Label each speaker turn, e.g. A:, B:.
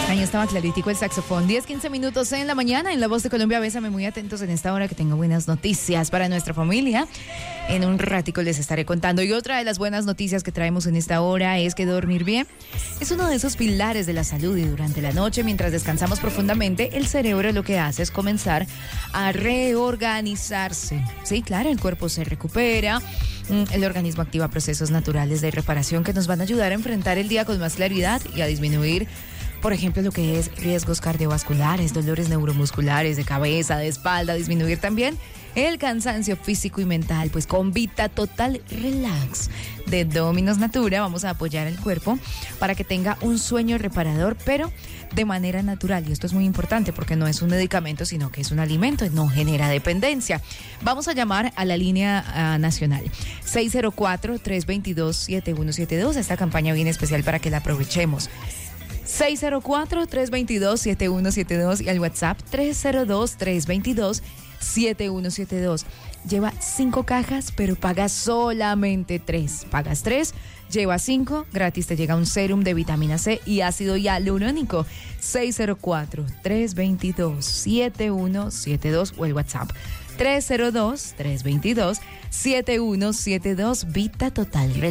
A: Ahí estaba claritico el saxofón. 10-15 minutos en la mañana en La Voz de Colombia. Bésame, muy atentos en esta hora que tengo buenas noticias para nuestra familia. En un ratico les estaré contando. Y otra de las buenas noticias que traemos en esta hora es que dormir bien es uno de esos pilares de la salud. Y durante la noche, mientras descansamos profundamente, el cerebro lo que hace es comenzar a reorganizarse. Sí, claro, el cuerpo se recupera. El organismo activa procesos naturales de reparación que nos van a ayudar a enfrentar el día con más claridad y a disminuir, por ejemplo, lo que es riesgos cardiovasculares, dolores neuromusculares, de cabeza, de espalda, disminuir también el cansancio físico y mental. Pues con Vita Total Relax de Dominos Natura vamos a apoyar el cuerpo para que tenga un sueño reparador, pero de manera natural. Y esto es muy importante porque no es un medicamento, sino que es un alimento y no genera dependencia. Vamos a llamar a la línea nacional 604-322-7172. Esta campaña viene especial para que la aprovechemos. 604-322-7172 y al WhatsApp 302-322-7172. Lleva 5 cajas, pero pagas solamente 3. Pagas 3, lleva 5, gratis te llega un sérum de vitamina C y ácido hialurónico. 604-322-7172 o el WhatsApp 302-322-7172. Vita Total Relax.